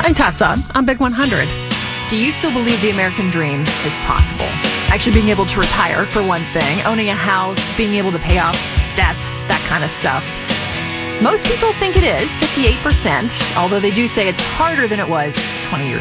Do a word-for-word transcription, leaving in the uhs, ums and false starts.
I'm Tessa. I'm Big one hundred. Do you still believe the American dream is possible? Actually being able to retire, for one thing, owning a house, being able to pay off debts, that kind of stuff. Most people think it is, fifty-eight percent, although they do say it's harder than it was twenty years ago.